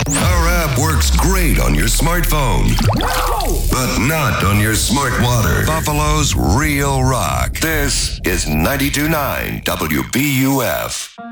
Our app works great on your smartphone, but not on your smart water. Buffalo's Real Rock. This is 92.9 WBUF.